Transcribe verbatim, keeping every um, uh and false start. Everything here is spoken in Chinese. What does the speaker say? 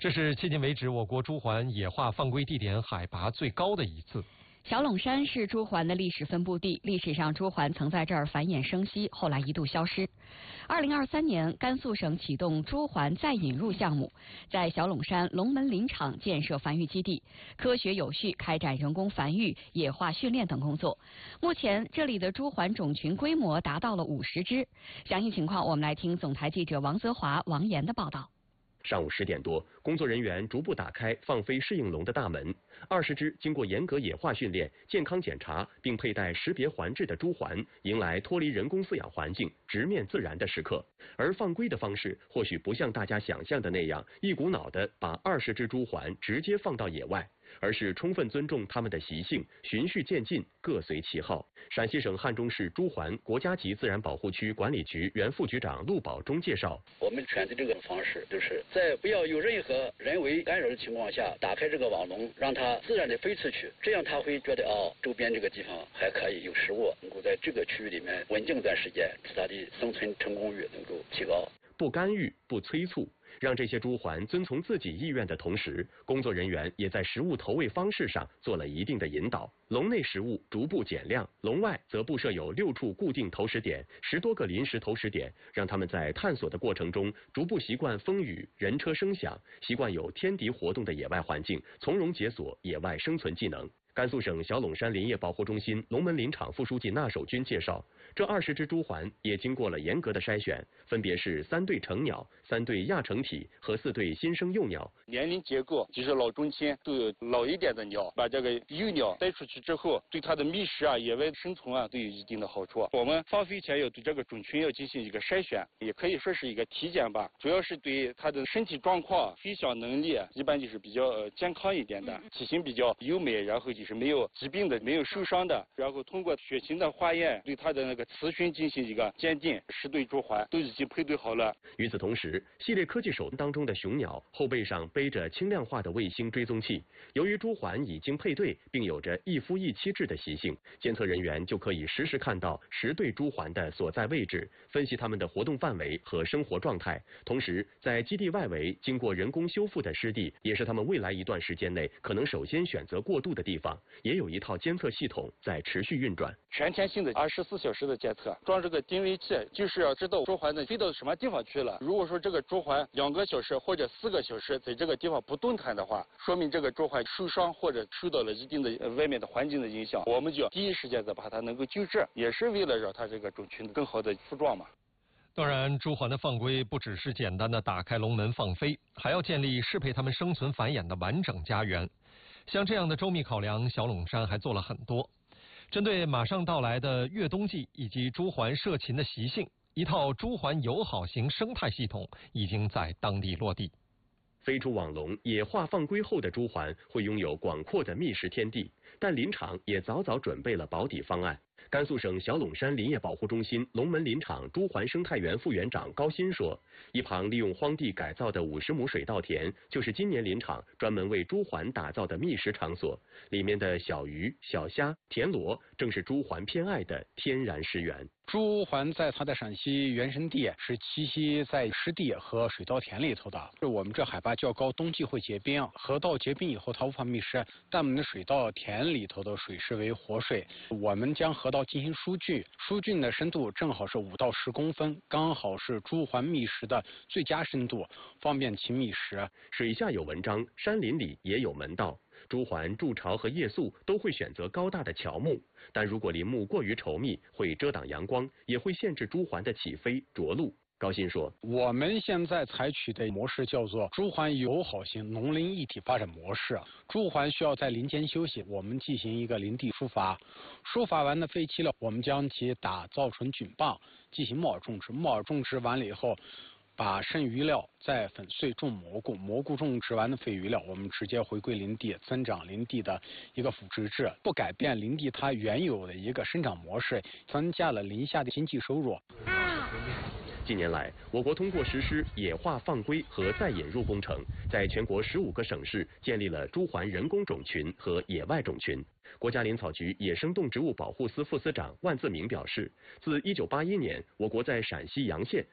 这是迄今为止我国朱鹮野化放归地点海拔最高的一次。 小陇山是朱鹮的历史分布地，历史上朱鹮曾在这儿繁衍生息，后来一度消失。二零二三年，甘肃省启动朱鹮再引入项目，在小陇山龙门林场建设繁育基地，科学有序开展人工繁育、野化训练等工作。目前，这里的朱鹮种群规模达到了五十只。详细情况，我们来听总台记者王泽华、王岩的报道。 上午十点多，工作人员逐步打开放飞适应笼的大门，二十只经过严格野化训练、健康检查并佩戴识别环质的朱鹮，迎来脱离人工饲养环境、直面自然的时刻。而放归的方式或许不像大家想象的那样，一股脑的把二十只朱鹮直接放到野外，而是充分尊重它们的习性，循序渐进，各随其好。陕西省汉中市朱鹮国家级自然保护区管理局原副局长陆宝忠介绍， 我们选择这个方式，就是在不要有任何人为干扰的情况下，打开这个网笼，让它自然的飞出去，这样它会觉得哦，周边这个地方还可以有食物，能够在这个区域里面稳定一段时间，使它的生存成功率能够提高。 不干预，不催促，让这些朱鹮遵从自己意愿的同时，工作人员也在食物投喂方式上做了一定的引导。笼内食物逐步减量，笼外则布设有六处固定投食点、十多个临时投食点，让他们在探索的过程中逐步习惯风雨、人车声响，习惯有天敌活动的野外环境，从容解锁野外生存技能。甘肃省小陇山林业保护中心龙门林场副书记纳守军介绍，这二十只朱鹮也经过了严格的筛选，分别是三对成鸟、三对亚成体和四对新生幼鸟。 年龄结构就是老中青，都有老一点的鸟，把这个幼鸟带出去之后，对它的觅食啊、野外生存啊都有一定的好处。我们放飞前要对这个种群要进行一个筛选，也可以说是一个体检吧，主要是对它的身体状况、飞翔能力，一般就是比较呃健康一点的，体型比较优美，然后就是没有疾病的、没有受伤的，然后通过血型的化验对它的那个雌雄进行一个鉴定，十对朱鹮都已经配对好了。 与此同时，系列科技手当中的雄鸟后背上背着轻量化的卫星追踪器，由于朱鹮已经配对并有着一夫一妻制的习性，监测人员就可以实时看到十对朱鹮的所在位置，分析它们的活动范围和生活状态。同时，在基地外围经过人工修复的湿地，也是它们未来一段时间内可能首先选择过渡的地方，也有一套监测系统在持续运转。 全天性的二十四小时的监测，装这个定位器，就是要知道朱鹮呢飞到什么地方去了。如果说这个朱鹮两个小时或者四个小时在这个地方不动弹的话，说明这个朱鹮受伤或者受到了一定的外面的环境的影响，我们就要第一时间的把它能够救治，也是为了让它这个种群更好的茁壮嘛。 当然，朱鹮的放归不只是简单的打开笼门放飞，还要建立适配它们生存繁衍的完整家园。像这样的周密考量，小陇山还做了很多。针对马上到来的越冬季以及朱鹮涉禽的习性，一套朱鹮友好型生态系统已经在当地落地。 飞出网笼，野化放归后的朱鹮会拥有广阔的觅食天地，但林场也早早准备了保底方案。甘肃省小陇山林业保护中心龙门林场朱鹮生态园副园长高鑫说，一旁利用荒地改造的五十亩水稻田，就是今年林场专门为朱鹮打造的觅食场所，里面的小鱼、小虾、田螺正是朱鹮偏爱的天然食源。 朱鹮在它的陕西原生地是栖息在湿地和水稻田里头的，是我们这海拔较高，冬季会结冰，河道结冰以后它无法觅食，但我们的水稻田里头的水是为活水，我们将河道进行疏浚，疏浚的深度正好是五到十公分，刚好是朱鹮觅食的最佳深度，方便其觅食。 水下有文章，山林里也有门道。朱鹮筑巢和夜宿都会选择高大的乔木，但如果林木过于稠密，会遮挡阳光，也会限制朱鹮的起飞着陆。高鑫说， 我们现在采取的模式叫做朱鹮友好型农林一体发展模式。朱鹮需要在林间休息，我们进行一个林地疏伐，疏伐完的废弃了，我们将其打造成菌棒，进行木耳种植。木耳种植完了以后，把剩余料再粉碎种蘑菇，蘑菇种植完的废余料，我们直接回归林地，增长林地的一个腐殖质，不改变林地它原有的一个生长模式，增加了林下的经济收入。 近年来，我国通过实施野化放归和再引入工程，在全国十五个省市建立了朱鹮人工种群和野外种群。国家林草局野生动植物保护司副司长万自明表示，自一九八一年，我国在陕西洋县